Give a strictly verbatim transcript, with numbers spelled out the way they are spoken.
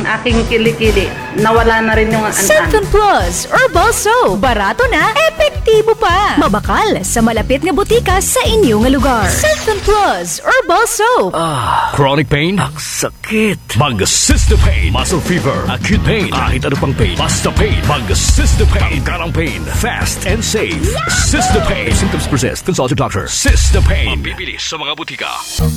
aking kilikili. Nawala na rin yung an-an. Cellphone Plus Herbal Soap. Barato na, epektibo pa. Mabakal sa malapit nga butika sa inyo nga lugar. Cellphone Plus Herbal Soap. Ah, chronic pain? Ang sakit. Mag-Cystopain. Muscle fever. Acute pain. Kahit ano pang pain. Basta pain. Mag-Cystopain. Tanggalang pain. Fast and safe. Cystopain. Symptoms persist. Consult your doctor. Cystopain. Mabibili sa mga butika.